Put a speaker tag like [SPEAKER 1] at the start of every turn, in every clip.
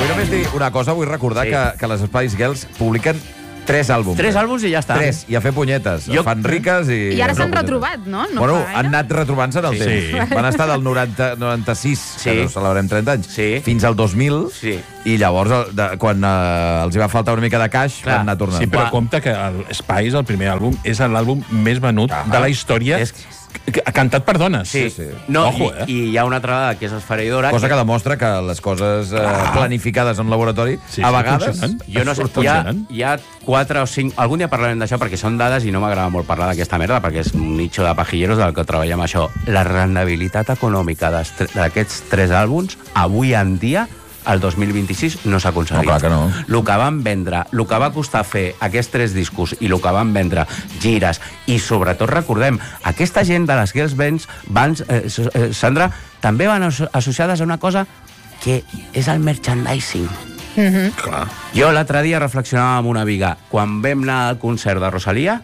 [SPEAKER 1] Vull només dir una cosa, vull recordar que les Spice Girls publiquen 3 àlbums.
[SPEAKER 2] 3 àlbums i ja està.
[SPEAKER 1] 3, i a fer punyetes. Fan riques i...
[SPEAKER 3] I ara s'han retrobat, no?
[SPEAKER 1] Bueno, han anat retrobant-se en el temps. Van estar del 96, que celebrem 30 anys, fins al 2000, i llavors, quan els hi va faltar una mica de caix, van anar tornant.
[SPEAKER 4] Sí, però compte que el Spice, el primer àlbum, és l'àlbum més venut de la història cantat per dones.
[SPEAKER 2] Sí.
[SPEAKER 4] Ojo,
[SPEAKER 2] I hi ha una altra dada que és esfereïdora.
[SPEAKER 1] Cosa que demostra que les coses planificades en laboratori, a vegades...
[SPEAKER 2] Jo no sé, hi ha 4 o 5... Algun dia parlarem d'això perquè són dades i no m'agrada molt parlar d'aquesta merda perquè és un nicho de pajilleros del que treballem això. La rendibilitat econòmica d'aquests 3 àlbums, avui en dia, el 2026 no s'ha aconseguit.
[SPEAKER 1] No, clar que no.
[SPEAKER 2] El que van vendre, el que va costar fer aquests 3 discos i el que van vendre gires, i sobretot recordem, aquesta gent de les girls bands, Sandra, també van associades a una cosa que és el merchandising.
[SPEAKER 4] Clar.
[SPEAKER 2] Jo l'altre dia reflexionava amb una amiga. Quan vam anar al concert de Rosalía,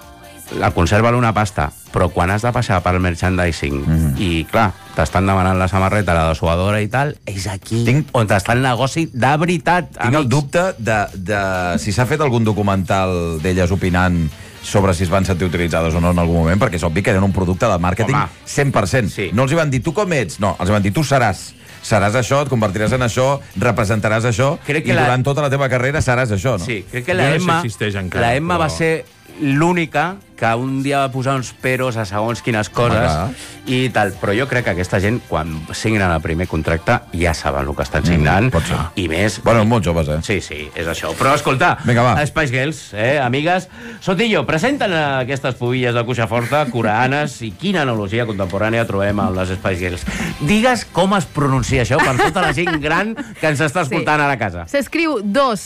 [SPEAKER 2] el concert val una pasta, però quan has de passar pel merchandising i, clar, t'estan demanant la samarreta, la dessuadora i tal, és aquí on està el negoci de veritat, amics.
[SPEAKER 1] Tinc el dubte de si s'ha fet algun documental d'elles opinant sobre si es van sentir utilitzades o no en algun moment, perquè és obvi que eren un producte de màrqueting 100%. No els hi van dir, tu com ets? No, els hi van dir, tu seràs. Seràs això, et convertiràs en això, representaràs això, i durant tota la teva carrera seràs això, no?
[SPEAKER 2] Sí, crec que la Emma va ser l'única que un dia va posar uns peros a segons quines coses i tal, però jo crec que aquesta gent quan signen el primer contracte ja saben el que estan signant i més...
[SPEAKER 1] Bueno, molt joves,
[SPEAKER 2] Sí, és això. Però escolta, Spice Girls, amigues, Sotillo, presenten aquestes pubilles de cuixa forta, coreanes, i quina analogia contemporània trobem amb les Spice Girls. Digues com es pronuncia això per tota la gent gran que ens està escoltant ara a casa.
[SPEAKER 3] S'escriu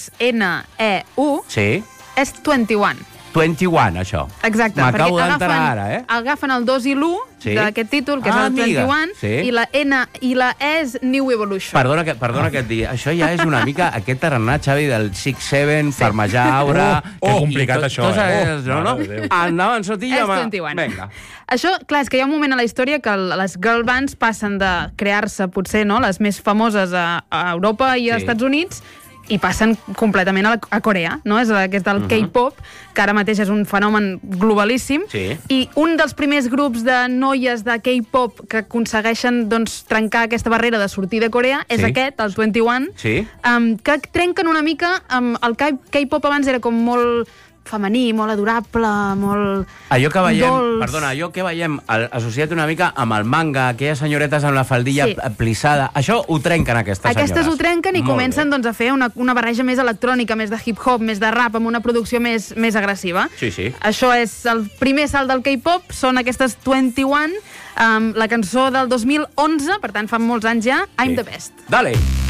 [SPEAKER 3] 2NEU.
[SPEAKER 2] Sí.
[SPEAKER 3] És 21.
[SPEAKER 2] 21, això.
[SPEAKER 3] Exacte.
[SPEAKER 2] M'acabo d'entrar ara,
[SPEAKER 3] Agafen el 2 i l'1 d'aquest títol, que és el 21, i la N i la E és New Evolution.
[SPEAKER 2] Perdona que et digui. Això ja és una mica aquest tarannà, Xavi, del 6-7, Farmejar Aura...
[SPEAKER 4] Que complicat, això,
[SPEAKER 2] Endavant, Sotillo.
[SPEAKER 3] És 21.
[SPEAKER 2] Vinga.
[SPEAKER 3] Això, clar, és que hi ha un moment a la història que les girl bands passen de crear-se, potser, les més famoses a Europa i als Estats Units, i passen completament a Corea, no? És aquest del K-pop, que ara mateix és un fenomen globalíssim, i un dels primers grups de noies de K-pop que aconsegueixen trencar aquesta barrera de sortir de Corea és aquest, el 21, que trenquen una mica... El K-pop abans era com molt femení, molt adorable, molt
[SPEAKER 2] allò que veiem,
[SPEAKER 3] dolç.
[SPEAKER 2] Perdona, allò que veiem associat una mica amb el manga, aquelles senyoretes amb la faldilla plissada, això ho trenquen aquestes senyores.
[SPEAKER 3] Aquestes ho trenquen i comencen a fer una barreja més electrònica, més de hip-hop, més de rap, amb una producció més agressiva.
[SPEAKER 2] Sí.
[SPEAKER 3] Això és el primer salt del K-pop, són aquestes 21, la cançó del 2011, per tant fa molts anys ja, I'm the Best.
[SPEAKER 2] Dale!